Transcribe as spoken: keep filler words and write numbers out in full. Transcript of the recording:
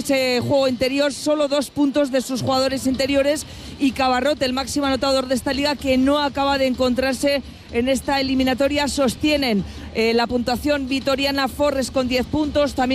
ese juego interior, solo dos puntos de sus jugadores interiores, y Cabarrot, el máximo anotador de esta liga, que no acaba de encontrarse en esta eliminatoria. Sostienen eh, la puntuación vitoriana Forres con diez puntos, también